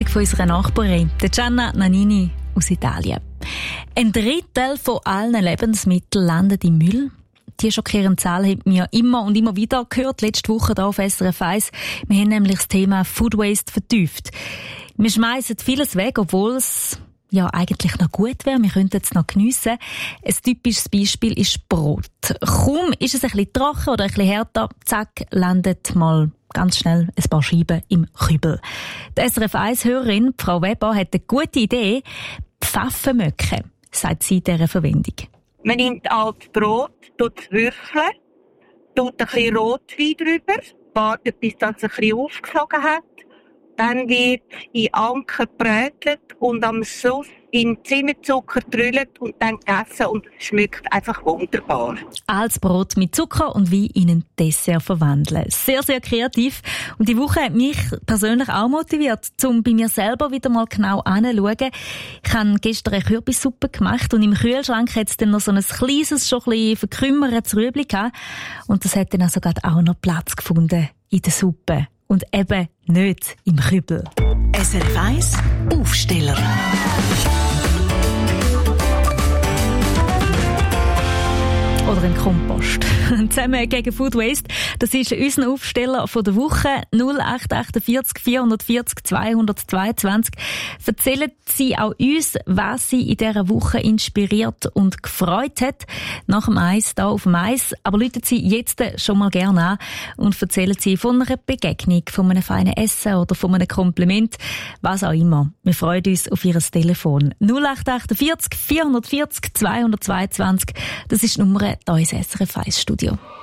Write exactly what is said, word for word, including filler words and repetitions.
von unserer Nachbarin, der Gianna Nannini aus Italien. Ein Drittel von allen Lebensmitteln landet im Müll. Die schockierende Zahl haben wir immer und immer wieder gehört, letzte Woche hier auf S R F eins. Wir haben nämlich das Thema Food Waste vertieft. Wir schmeissen vieles weg, obwohl es ja eigentlich noch gut wäre. Wir könnten es noch geniessen. Ein typisches Beispiel ist Brot. Kaum ist es ein bisschen trocken oder ein bisschen härter, zack, landet mal ganz schnell ein paar Scheiben im Kübel. Die S R F eins-Hörerin, Frau Weber, hat eine gute Idee. Pfaffenmöcke, sagt sie in dieser Verwendung. Man nimmt altes Brot, tut es würfeln, tut ein bisschen Rotwein drüber, wartet, bis das ein bisschen aufgesogen hat. Dann wird in Anken gebrätelt und am Schluss in Zimmerzucker drüllt und dann gegessen und es schmeckt einfach wunderbar. Altes Brot mit Zucker und Wein in ein Dessert verwandeln. Sehr, sehr kreativ. Und die Woche hat mich persönlich auch motiviert, um bei mir selber wieder mal genau hinzuschauen. Ich habe gestern eine Kürbissuppe gemacht und im Kühlschrank hat es dann noch so ein kleines, schon ein bisschen verkümmertes Rüebli gehabt. Und das hat dann also gerade auch noch Platz gefunden in der Suppe. Und eben nicht im Kübel. S R F eins Aufsteller. Oder ein Kompost. Zusammen gegen Food Waste. Das ist unser Aufsteller von der Woche. null acht vier acht vier vier null zwei zwei zwei. Erzählen Sie auch uns, was Sie in dieser Woche inspiriert und gefreut hat. Nach dem Eis, hier auf dem Eis. Aber rufen Sie jetzt schon mal gerne an und erzählen Sie von einer Begegnung, von einem feinen Essen oder von einem Kompliment. Was auch immer. Wir freuen uns auf Ihr Telefon. null acht vier acht vier vier null zwei zwei zwei. Das ist die Nummer hier ins S R F eins Studio.